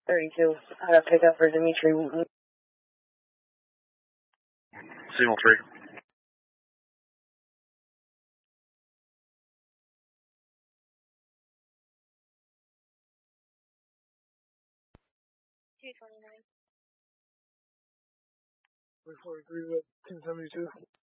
32. I got picked up for Dimitri. Signal 3. With 1072.